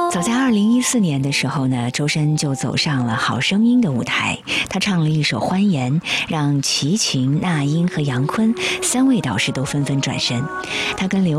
早在2014年的时候呢，周深就走上了《好声音》的舞台，他唱了一首《欢颜》，让齐秦、那英和杨坤3位导师都纷纷转身。他跟刘